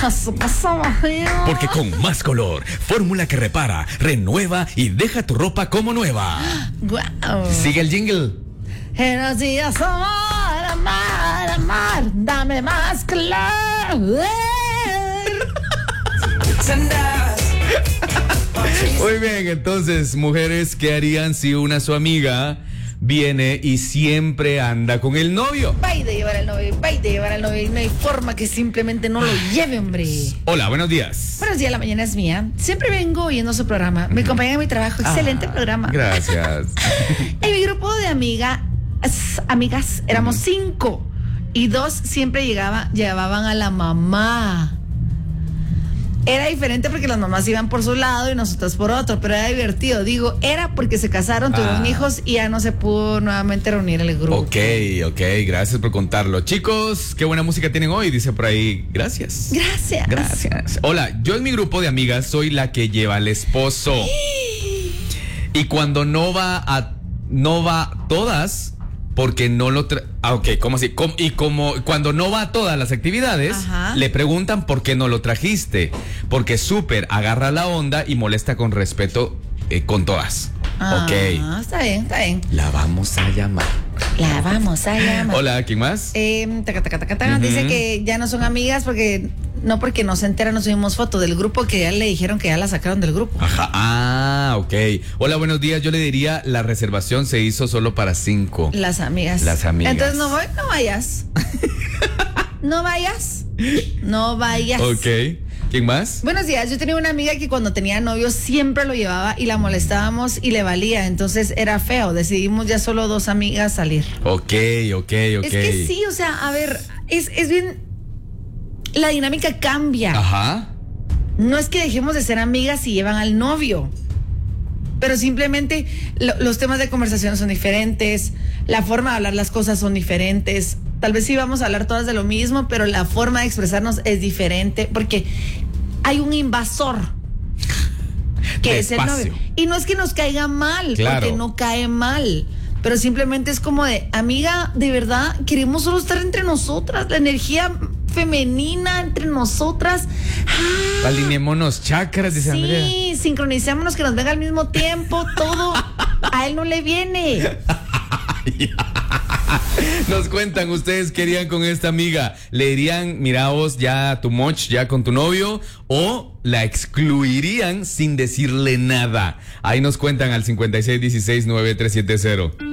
Porque con Más Color, fórmula que repara, renueva y deja tu ropa como nueva. Wow. Sigue el jingle. Buenos días, amar, amar, amar, dame más color. Muy bien, entonces, mujeres, ¿qué harían si su amiga viene y siempre anda con el novio? Va de llevar al novio, va de llevar al novio y no hay forma que simplemente no lo lleve, hombre. Hola, buenos días. Buenos días, la mañana es mía. Siempre vengo oyendo su programa. Me acompaña en mi trabajo. Excelente programa. Gracias. En mi grupo de amigas, éramos 5 y 2 siempre llevaban a la mamá. Era diferente porque las mamás iban por su lado y nosotros por otro, pero era divertido. Digo, era porque se casaron, tuvieron hijos y ya no se pudo nuevamente reunir el grupo. Ok, gracias por contarlo. Chicos, qué buena música tienen hoy, dice por ahí. Gracias. Gracias. Hola, yo en mi grupo de amigas soy la que lleva al esposo. Y cuando no va todas, porque no lo ¿cómo así? Cuando no va a todas las actividades, le preguntan por qué no lo trajiste. Porque súper agarra la onda y molesta con respeto con todas. Está bien. La vamos a llamar. Hola, ¿quién más? Dice que ya no son amigas porque no se enteran, no subimos foto del grupo, que ya le dijeron que ya la sacaron del grupo. Ajá, ok. Hola, buenos días. Yo le diría, la reservación se hizo solo para 5. Las amigas. Entonces no vayas. No vayas. Ok. ¿Quién más? Buenos días, yo tenía una amiga que cuando tenía novio siempre lo llevaba y la molestábamos y le valía, entonces era feo, decidimos ya solo 2 amigas salir. Ok. Es que sí, o sea, a ver, es bien, la dinámica cambia. Ajá. No es que dejemos de ser amigas si llevan al novio, pero simplemente los temas de conversación son diferentes, la forma de hablar las cosas son diferentes. Tal vez sí vamos a hablar todas de lo mismo, pero la forma de expresarnos es diferente porque hay un invasor que es el novio. Y no es que nos caiga mal, porque no cae mal, pero simplemente es como de, amiga, de verdad, queremos solo estar entre nosotras, la energía femenina entre nosotras. Alineémonos chakras, dice Andrea. Sí, sincronicémonos que nos venga al mismo tiempo, todo. A él no le viene. Nos cuentan, ustedes querían con esta amiga, le dirían, mira vos ya tu moch, ya con tu novio, o la excluirían sin decirle nada. Ahí nos cuentan al 56169370.